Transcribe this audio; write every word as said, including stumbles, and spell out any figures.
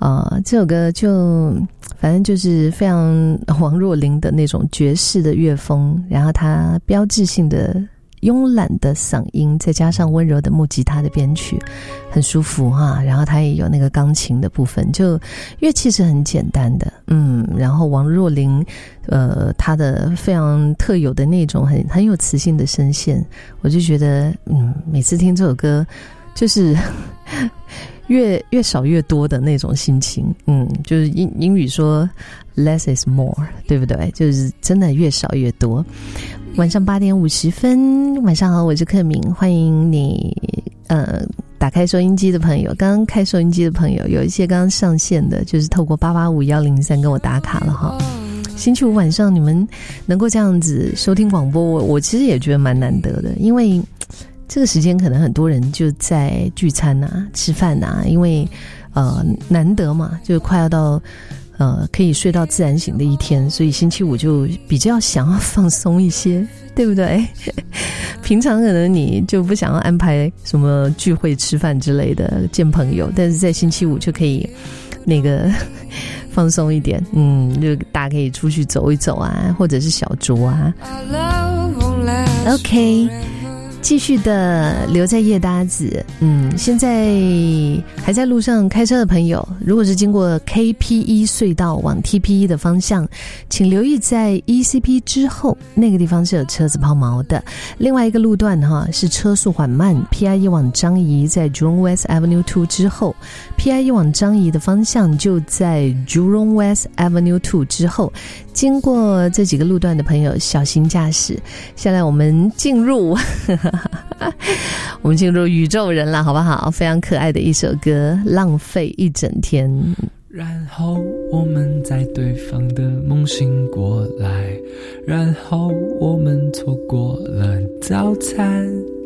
呃，这首歌就反正就是非常王若琳的那种爵士的乐风，然后它标志性的慵懒的嗓音，再加上温柔的木吉他的编曲，很舒服哈。然后它也有那个钢琴的部分，就乐器是很简单的，嗯。然后王若琳，呃，她的非常特有的那种很很有磁性的声线，我就觉得，嗯，每次听这首歌，就是越越少越多的那种心情，嗯，就是英英语说 less is more， 对不对？就是真的越少越多。晚上八点五十分，晚上好，我是克明，欢迎你，呃，打开收音机的朋友，刚刚开收音机的朋友，有一些刚刚上线的，就是透过八八五一零三跟我打卡了哈。星期五晚上你们能够这样子收听广播，我我其实也觉得蛮难得的，因为这个时间可能很多人就在聚餐啊、吃饭啊，因为呃难得嘛，就快要到呃可以睡到自然醒的一天，所以星期五就比较想要放松一些，对不对？平常可能你就不想要安排什么聚会、吃饭之类的见朋友，但是在星期五就可以那个放松一点，嗯，就大家可以出去走一走啊，或者是小酌啊。OK。继续的留在夜搭子，嗯，现在还在路上开车的朋友，如果是经过 K P E 隧道往 T P E 的方向，请留意在 E C P 之后那个地方是有车子抛锚的。另外一个路段哈是车速缓慢 P I E 往张仪在 Jurong West Avenue 二之后， P I E 往张仪的方向就在 Jurong West Avenue 二之后，经过这几个路段的朋友小心驾驶。下来我们进入我们进入宇宙人了，好不好？非常可爱的一首歌，浪费一整天。 然后我们在对方的梦醒过来，然后我们错过了早餐。